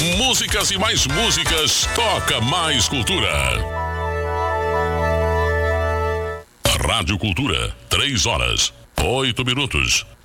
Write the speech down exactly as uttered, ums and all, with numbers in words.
Músicas e mais músicas. Toca Mais Cultura. Rádio Cultura, três horas, oito minutos.